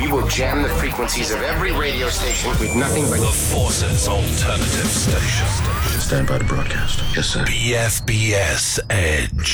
We will jam the frequencies of every radio station with nothing but the Force's alternative station. Stand by to broadcast. Yes, sir. BFBS Edge.